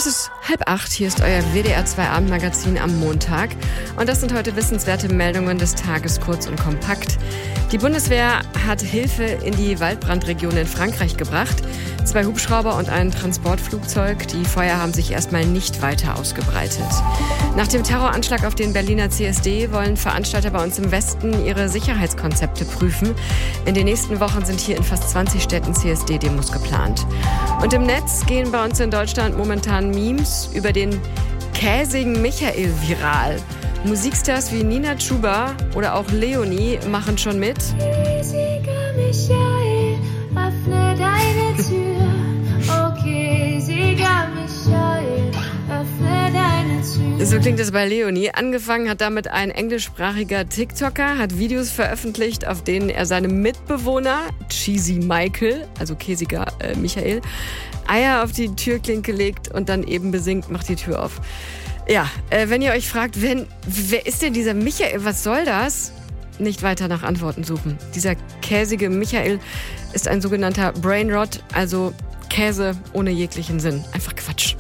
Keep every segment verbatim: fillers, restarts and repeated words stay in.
Es ist halb acht, hier ist euer W D R zwei Abendmagazin am Montag. Und das sind heute wissenswerte Meldungen des Tages, kurz und kompakt. Die Bundeswehr hat Hilfe in die Waldbrandregion in Frankreich gebracht. Zwei Hubschrauber und ein Transportflugzeug. Die Feuer haben sich erstmal nicht weiter ausgebreitet. Nach dem Terroranschlag auf den Berliner C S D wollen Veranstalter bei uns im Westen ihre Sicherheitskonzepte prüfen. In den nächsten Wochen sind hier in fast zwanzig Städten C S D-Demos geplant. Und im Netz gehen bei uns in Deutschland momentan Memes über den käsigen Michael viral. Musikstars wie Nina Chuba oder auch Leonie machen schon mit. Käsiger Michael, öffne deine Tür. Oh, käsiger Michael, öffne deine Tür. So klingt es bei Leonie. Angefangen hat damit ein englischsprachiger TikToker, hat Videos veröffentlicht, auf denen er seinem Mitbewohner, Cheesy Michael, also käsiger äh, Michael, Eier auf die Türklinke legt und dann eben besingt, macht die Tür auf. Ja, äh, wenn ihr euch fragt, wenn, wer ist denn dieser Michael, was soll das? Nicht weiter nach Antworten suchen. Dieser käsige Michael ist ein sogenannter Brainrot, also Käse ohne jeglichen Sinn. Einfach Quatsch.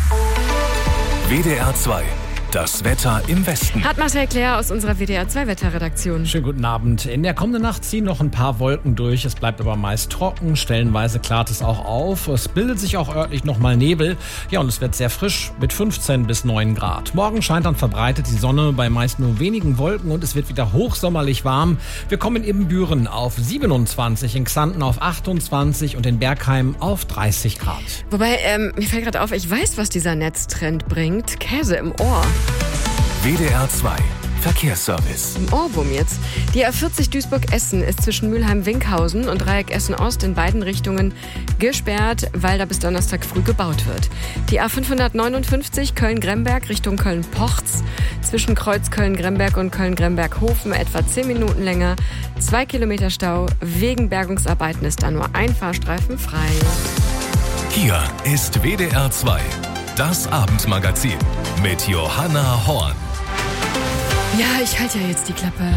W D R zwei. Das Wetter im Westen. Hat Marcel Claire aus unserer W D R zwei Wetterredaktion. Schönen guten Abend. In der kommenden Nacht ziehen noch ein paar Wolken durch. Es bleibt aber meist trocken. Stellenweise klart es auch auf. Es bildet sich auch örtlich nochmal Nebel. Ja, und es wird sehr frisch mit fünfzehn bis neun Grad. Morgen scheint dann verbreitet die Sonne bei meist nur wenigen Wolken und es wird wieder hochsommerlich warm. Wir kommen in Büren auf siebenundzwanzig, in Xanten auf achtundzwanzig und in Bergheim auf dreißig Grad. Wobei, ähm, mir fällt gerade auf, ich weiß, was dieser Netztrend bringt. Käse im Ohr. W D R zwei. Verkehrsservice. Im Ohrwurm jetzt. Die A vierzig Duisburg-Essen ist zwischen Mülheim-Winkhausen und Dreieck Essen-Ost in beiden Richtungen gesperrt, weil da bis Donnerstag früh gebaut wird. Die A fünfhundertneunundfünfzig Köln-Gremberg Richtung Köln-Pochz zwischen Kreuz Köln-Gremberg und Köln-Gremberg-Hofen etwa zehn Minuten länger. Zwei Kilometer Stau. Wegen Bergungsarbeiten ist da nur ein Fahrstreifen frei. Hier ist W D R zwei. Das Abendmagazin mit Johanna Horn. Ja, ich halte ja jetzt die Klappe.